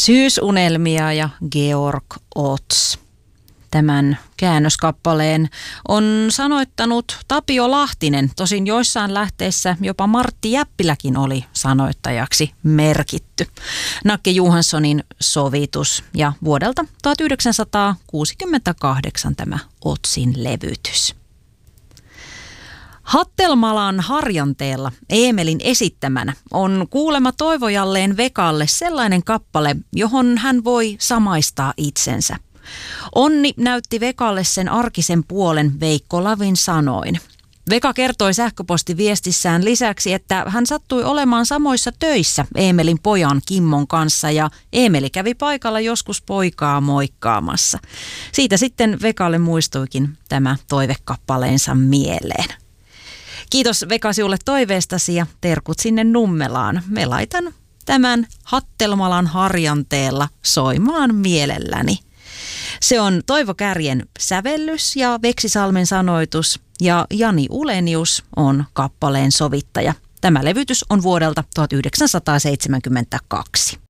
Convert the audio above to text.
Syysunelmia ja Georg Ots. Tämän käännöskappaleen on sanoittanut Tapio Lahtinen, tosin joissain lähteissä jopa Martti Jäppiläkin oli sanoittajaksi merkitty. Nakke Johanssonin sovitus ja vuodelta 1968 tämä Otsin levytys. Hattelmalan harjanteella Eemelin esittämänä on kuulema toivojalleen Vekalle sellainen kappale, johon hän voi samaistaa itsensä. Onni näytti Vekalle sen arkisen puolen Veikko Lavin sanoin. Veka kertoi sähköpostiviestissään lisäksi, että hän sattui olemaan samoissa töissä Eemelin pojan Kimmon kanssa ja Eemeli kävi paikalla joskus poikaa moikkaamassa. Siitä sitten Vekalle muistuikin tämä toivekappaleensa mieleen. Kiitos Veka sinulle toiveestasi ja terkut sinne Nummelaan. Me laitan tämän Hattelmalan harjanteella soimaan mielelläni. Se on Toivo Kärjen sävellys ja Veksisalmen sanoitus ja Jani Ulenius on kappaleen sovittaja. Tämä levytys on vuodelta 1972.